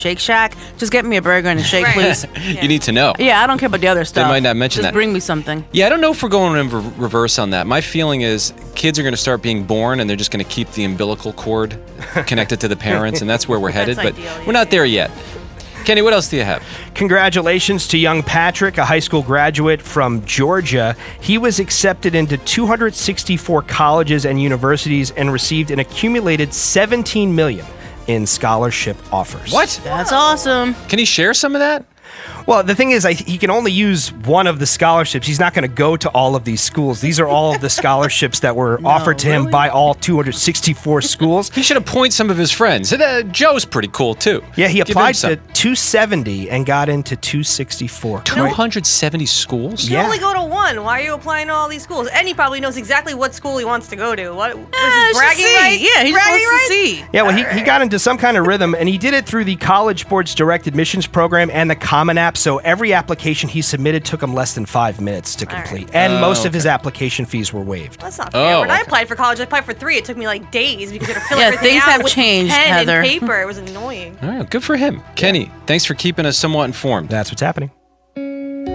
Shake Shack. Just get me a burger and a shake, please. You need to know. Yeah, I don't care about the other stuff. They might not mention that. Just bring me something. Yeah, I don't know if we're going in reverse on that. My feeling is kids are going to start being born and they're just going to keep the umbilical cord connected to the parents, and that's where we're headed. But we're not there yet. Kenny, what else do you have? Congratulations to young Patrick, a high school graduate from Georgia. He was accepted into 264 colleges and universities and received an accumulated $17 million in scholarship offers. What? That's awesome. Can he share some of that? Well, the thing is, he can only use one of the scholarships. He's not going to go to all of these schools. These are all of the scholarships that were offered to him by all 264 schools. He should appoint some of his friends. Joe's pretty cool, too. Yeah, he applied to 270 and got into 264. 270 schools? You only go to one. Why are you applying to all these schools? And he probably knows exactly what school he wants to go to. What was his bragging rights? Yeah, he bragging wants to rights? see. Yeah, well, he got into some kind of rhythm, and he did it through the College Board's Direct Admissions Program and the Common App, so every application he submitted took him less than 5 minutes to complete, and most of his application fees were waived. That's not fair. When I applied for college, I applied for 3. It took me like days because I had to fill everything things out have with changed, pen Heather. and paper. It was annoying. All right, good for him. Kenny, thanks for keeping us somewhat informed. That's what's happening.